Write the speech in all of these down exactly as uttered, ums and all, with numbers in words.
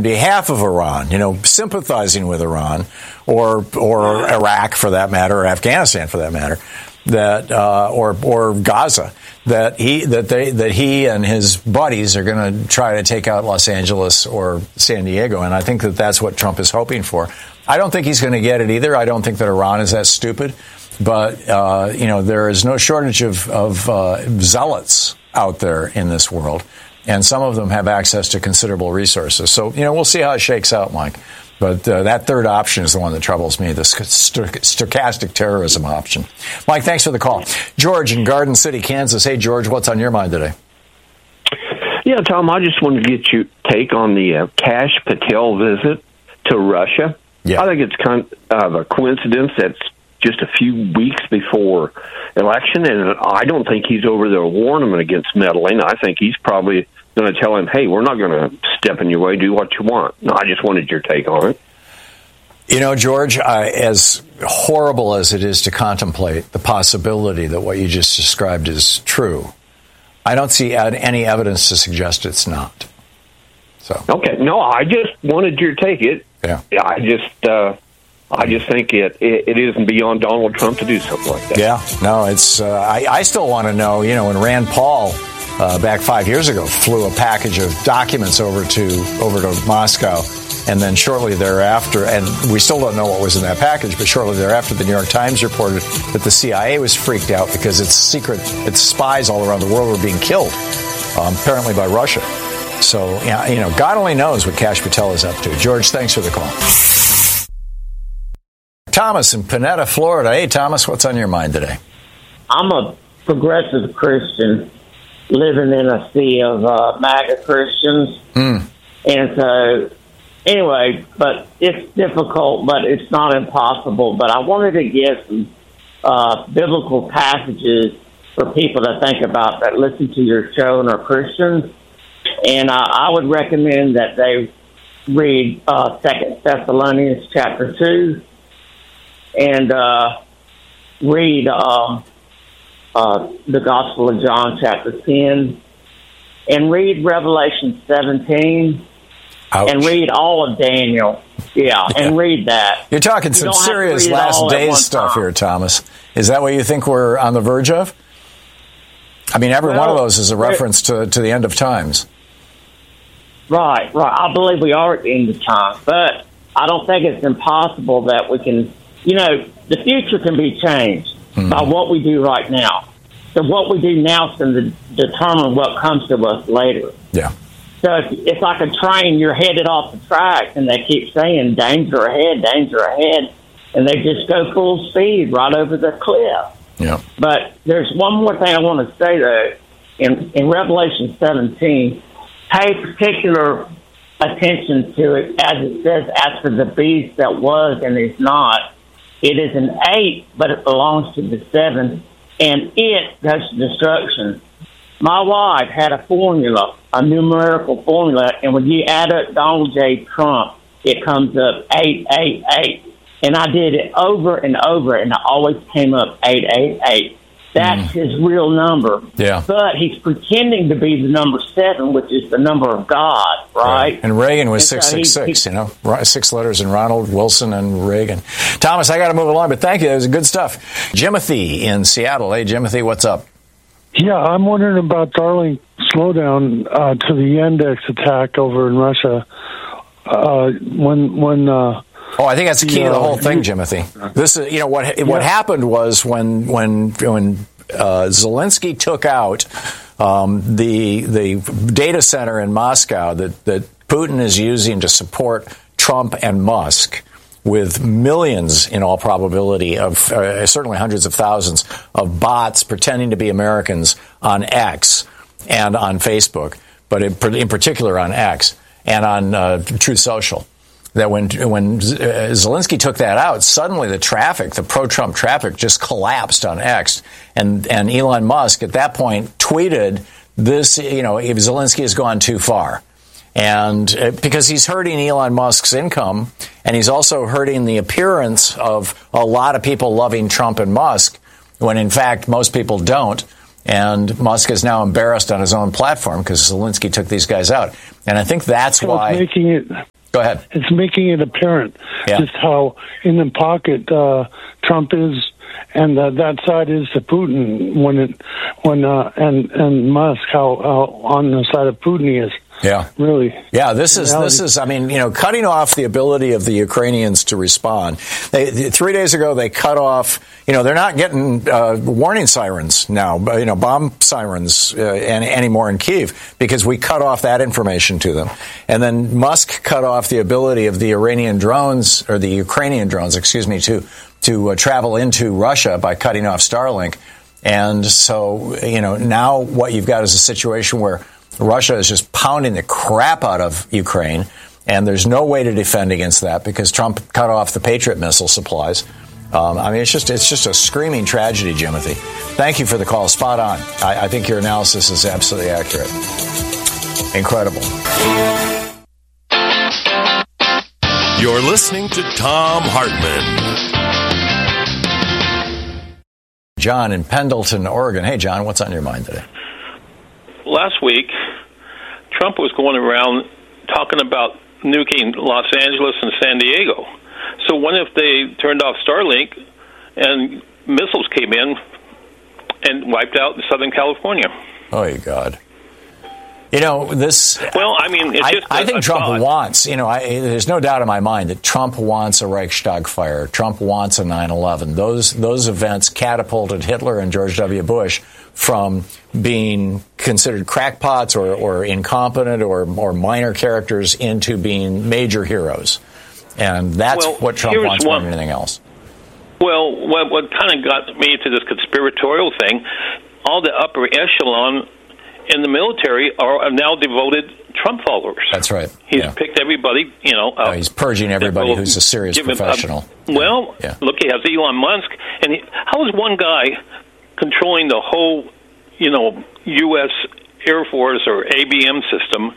on behalf of Iran, you know, sympathizing with Iran or or Iraq for that matter, or Afghanistan for that matter, that uh, or or Gaza, that he that they that he and his buddies are going to try to take out Los Angeles or San Diego, and I think that that's what Trump is hoping for. I don't think he's going to get it either. I don't think that Iran is that stupid, but uh, you know, there is no shortage of of uh, zealots out there in this world. And some of them have access to considerable resources. So, you know, we'll see how it shakes out, Mike. But uh, that third option is the one that troubles me, the stochastic terrorism option. Mike, thanks for the call. George in Garden City, Kansas. Hey, George, what's on your mind today? Yeah, Tom, I just wanted to get your take on the uh, Kash Patel visit to Russia. Yeah. I think it's kind of a coincidence that's just a few weeks before election, and I don't think he's over there warning him against meddling. I think he's probably going to tell him, hey, we're not going to step in your way, do what you want. No, I just wanted your take on it. You know, George, uh, as horrible as it is to contemplate the possibility that what you just described is true, I don't see any evidence to suggest it's not. So okay, no, I just wanted your take. It. Yeah. I just. Uh, I just think it, it it isn't beyond Donald Trump to do something like that. Yeah, no, it's. Uh, I, I still want to know, you know, when Rand Paul uh, back five years ago flew a package of documents over to over to Moscow, and then shortly thereafter, and we still don't know what was in that package, but shortly thereafter, the New York Times reported that the C I A was freaked out because its secret, its spies all around the world were being killed, um, apparently by Russia. So, yeah, you know, God only knows what Kash Patel is up to. George, thanks for the call. Thomas in Panetta, Florida. Hey, Thomas, what's on your mind today? I'm a progressive Christian living in a sea of uh, MAGA Christians. Mm. And so, anyway, but it's difficult, but it's not impossible. But I wanted to give some uh, biblical passages for people to think about that listen to your show and are Christians. And uh, I would recommend that they read uh, Second Thessalonians chapter two. And uh, read uh, uh, the Gospel of John, chapter ten, and read Revelation seventeen, Ouch. And read all of Daniel. Yeah, yeah, and read that. You're talking you some serious last days stuff time. Here, Thomas. Is that what you think we're on the verge of? I mean, every well, one of those is a reference to, to the end of times. Right, right. I believe we are at the end of time, but I don't think it's impossible that we can. You know, the future can be changed mm-hmm. by what we do right now. So what we do now is going to determine what comes to us later. Yeah. So if, it's like a train, you're headed off the track, and they keep saying, danger ahead, danger ahead, and they just go full speed right over the cliff. Yeah. But there's one more thing I want to say, though. In, in Revelation seventeen, pay particular attention to it, as it says, as for the beast that was and is not. It is an eight, but it belongs to the seven, and it goes to destruction. My wife had a formula, a numerical formula, and when you add up Donald J. Trump, it comes up eight eight eight. And I did it over and over, and it always came up eight eight eight. That's mm. his real number. Yeah. But he's pretending to be the number seven, which is the number of God, right? right. And Reagan was six six six, you know, six letters in Ronald, Wilson, and Reagan. Thomas, I got to move along, but thank you. That was good stuff. Jimothy in Seattle. Hey, Jimothy, what's up? Yeah, I'm wondering about Darling slowdown uh, to the Yandex attack over in Russia. Uh, when when uh, Oh, I think that's the key to the whole thing, Jimothy. This is, you know, what yeah. what happened was when when when uh, Zelensky took out um, the the data center in Moscow that that Putin is using to support Trump and Musk, with millions, in all probability, of uh, certainly hundreds of thousands of bots pretending to be Americans on X and on Facebook, but in, in particular on X and on uh, Truth Social. That when when Zelensky took that out, suddenly the traffic, the pro-Trump traffic, just collapsed on X. And and Elon Musk at that point tweeted this, you know, if Zelensky has gone too far. And uh, because he's hurting Elon Musk's income, and he's also hurting the appearance of a lot of people loving Trump and Musk, when in fact most people don't. And Musk is now embarrassed on his own platform because Zelensky took these guys out. And I think that's so why... It's making it, ahead. It's making it apparent yeah. just how in the pocket uh, Trump is, and uh, that side is to Putin. When it, when uh, and and Musk, how, how on the side of Putin he is. Yeah, really. Yeah, this is this is. I mean, you know, cutting off the ability of the Ukrainians to respond. They, three days ago, they cut off. You know, they're not getting uh, warning sirens now. You know, bomb sirens uh, any, anymore in Kyiv because we cut off that information to them. And then Musk cut off the ability of the Iranian drones or the Ukrainian drones, excuse me, to to uh, travel into Russia by cutting off Starlink. And so, you know, now what you've got is a situation where Russia is just pounding the crap out of Ukraine, and there's no way to defend against that because Trump cut off the Patriot missile supplies. Um, I mean, it's just it's just a screaming tragedy, Jimothy. Thank you for the call. Spot on. I, I think your analysis is absolutely accurate. Incredible. You're listening to Thom Hartmann. John in Pendleton, Oregon. Hey, John, what's on your mind today? Last week, Trump was going around talking about nuking Los Angeles and San Diego. So what if they turned off Starlink and missiles came in and wiped out Southern California? Oh, you God. You know, this... Well, I mean, it's just... I, I think a Trump thought. wants, you know, I, there's no doubt in my mind that Trump wants a Reichstag fire. Trump wants a nine eleven. Those those events catapulted Hitler and George W. Bush from being considered crackpots or, or incompetent or, or minor characters into being major heroes. And that's well, what Trump wants more than anything else. Well, what, what kind of got me to this conspiratorial thing, all the upper echelon in the military are now devoted Trump followers. That's right. He's yeah. picked everybody, you know. No, he's purging everybody who's a serious professional. Up, well, yeah. look, he has Elon Musk. And he, how is one guy controlling the whole, you know, U S Air Force or A B M system?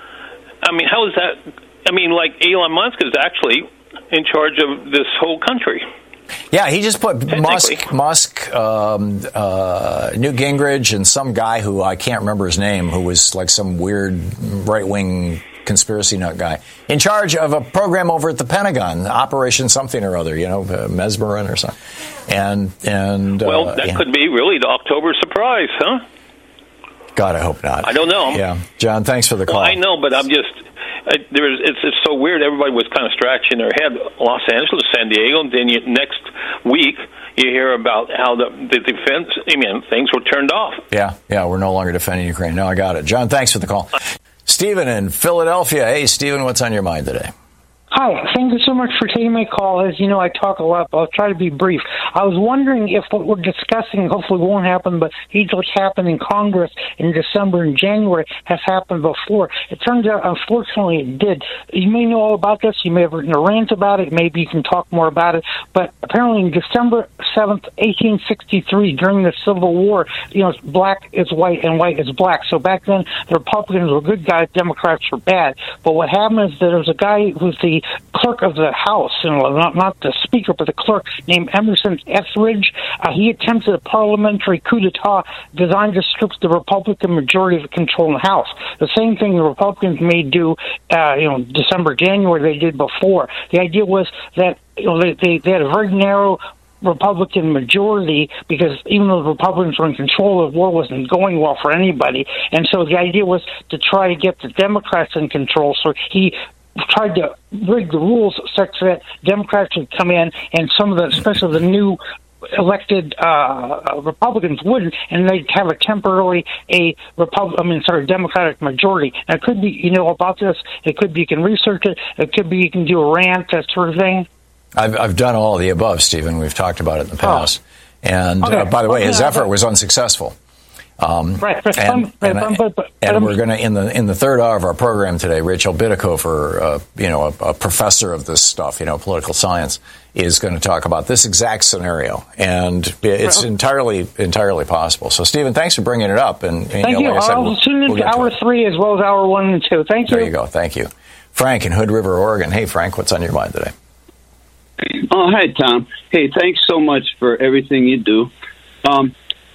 I mean, how is that? I mean, like, Elon Musk is actually in charge of this whole country. Yeah, he just put Musk, Musk, um, uh, Newt Gingrich, and some guy who I can't remember his name, who was like some weird right-wing conspiracy nut guy, in charge of a program over at the Pentagon, Operation something or other, you know, uh, Mesmerin or something. And and uh, well, that could know. be really the October surprise, huh? God, I hope not. I don't know. Yeah, John, thanks for the call. Well, I know, but I'm just. Uh, there's, it's, it's so weird. Everybody was kind of scratching their head. Los Angeles, San Diego, and then you, next week you hear about how the, the defense, I mean, things were turned off. Yeah, yeah, we're no longer defending Ukraine. No, I got it. John, thanks for the call. Stephen in Philadelphia. Hey, Stephen, what's on your mind today? Hi, thank you so much for taking my call. As you know, I talk a lot, but I'll try to be brief. I was wondering if what we're discussing hopefully won't happen, but usually happened in Congress in December and January has happened before. It turns out, unfortunately, it did. You may know all about this. You may have written a rant about it. Maybe you can talk more about it. But apparently, in December seventh, eighteen sixty-three, during the Civil War, you know, black is white and white is black. So back then, the Republicans were good guys, Democrats were bad. But what happened is that there was a guy who's the clerk of the House, you know, not, not the speaker, but the clerk, named Emerson Etheridge. Uh, he attempted a parliamentary coup d'etat designed to strip the Republican majority of control in the House. The same thing the Republicans may do, uh, you know, December, January, they did before. The idea was that, you know, they, they, they had a very narrow Republican majority because even though the Republicans were in control, the war wasn't going well for anybody. And so the idea was to try to get the Democrats in control. So he tried to rig the rules such that Democrats would come in and some of the, especially the new elected uh, Republicans wouldn't, and they'd have a temporarily a Repub- I mean, sorry, Democratic majority. Now, it could be, you know, about this, it could be you can research it, it could be you can do a rant, that sort of thing. I've, I've done all of the above, Stephen. We've talked about it in the past. Oh. And okay. uh, by the way, okay. his effort was unsuccessful. Um, right, but, and, but, and, but, but, but, and um, we're going to in the in the third hour of our program today, Rachel Bidikofer, uh, you know, a, a professor of this stuff, you know, political science, is going to talk about this exact scenario, and it's well, entirely entirely possible. So, Stephen, thanks for bringing it up. And, and thank you. Know, you. like I said, I'll we'll, tune into we'll hour three as well as hour one and two. Thank you. There you go. Thank you, Frank in Hood River, Oregon. Hey, Frank, what's on your mind today? Oh, hi, Tom. Hey, thanks so much for everything you do. Um, I,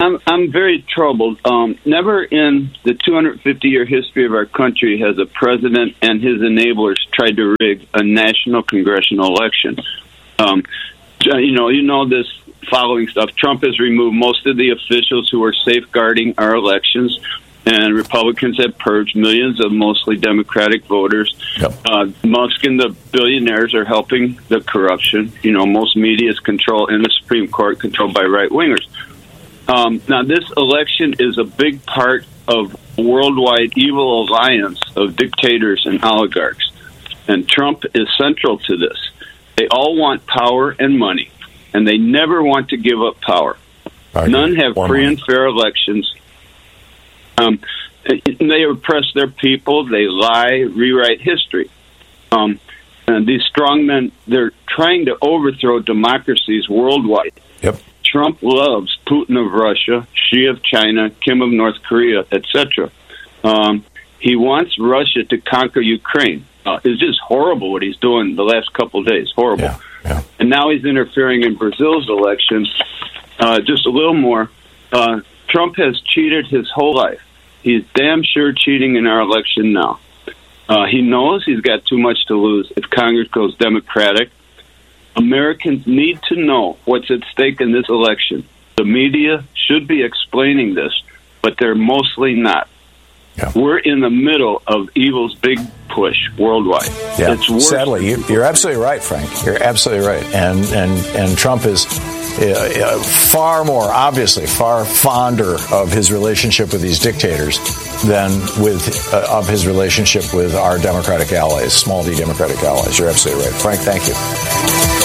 I'm I'm very troubled. Um, never in the two hundred fifty year history of our country has a president and his enablers tried to rig a national congressional election. Um, you know, you know this following stuff. Trump has removed most of the officials who are safeguarding our elections, and Republicans have purged millions of mostly Democratic voters. Yep. Uh, Musk and the billionaires are helping the corruption. You know, most media is controlled, and the Supreme Court controlled by right wingers. Um, now, this election is a big part of a worldwide evil alliance of dictators and oligarchs, and Trump is central to this. They all want power and money, and they never want to give up power. None have free and fair elections. Um, they oppress their people. They lie, rewrite history. Um, and these strongmen, they're trying to overthrow democracies worldwide. Yep. Trump loves Putin of Russia, Xi of China, Kim of North Korea, et cetera. Um, he wants Russia to conquer Ukraine. Uh, it's just horrible what he's doing the last couple of days. Horrible. Yeah, yeah. And now he's interfering in Brazil's election. Uh, just a little more. Uh, Trump has cheated his whole life. He's damn sure cheating in our election now. Uh, he knows he's got too much to lose if Congress goes Democratic. Americans need to know what's at stake in this election. The media should be explaining this, but they're mostly not. Yeah. We're in the middle of evil's big push worldwide. Yeah, it's worse. Sadly, you, you're absolutely right, Frank. You're absolutely right. And and and Trump is uh, uh, far more, obviously, far fonder of his relationship with these dictators than with uh, of his relationship with our Democratic allies, small d Democratic allies. You're absolutely right, Frank. Thank you.